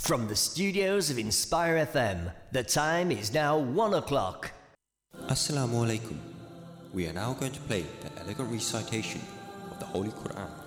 From the studios of Inspire FM, the time is now 1 o'clock. Assalamu alaikum. We are now going to play the elegant recitation of the Holy Quran